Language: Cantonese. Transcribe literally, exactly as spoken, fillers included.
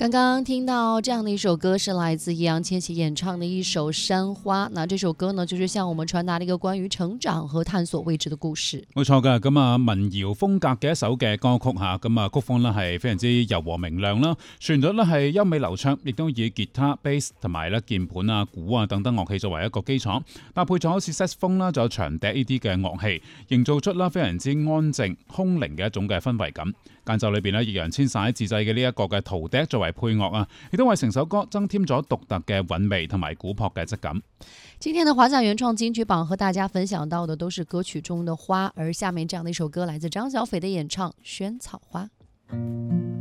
刚刚聽到這樣的一首歌是來自易烊千璽演唱的一首《山花》，那這首歌呢就是向我們傳達了一個關於成長和探索未知的故事。 冇錯㗎，咁啊民謠風格嘅一首嘅歌曲吓，咁啊曲風呢係非常之柔和明亮啦，旋律呢係優美流暢，亦都以吉他、bass 同埋咧鍵盤啊、鼓啊等等樂器作為一個基礎，搭配咗好似 saxophone 啦，仲有長笛呢啲嘅樂器，營造出啦非常之安靜、空靈嘅一種嘅氛圍感。間奏裏邊呢，易烊千璽自製嘅呢一個嘅陶笛作為配樂啊，亦都為成首歌增添咗獨特嘅韻味同埋古樸嘅質感。 今天的華夏原創金曲榜和大家分享到的都是歌曲中的花，而下面這樣的一首歌來自張小斐的演唱《萱草花》。